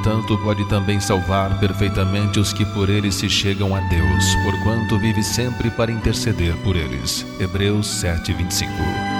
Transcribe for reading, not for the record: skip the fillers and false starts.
portanto, pode também salvar perfeitamente os que por ele se chegam a Deus, porquanto vive sempre para interceder por eles. Hebreus 7:25.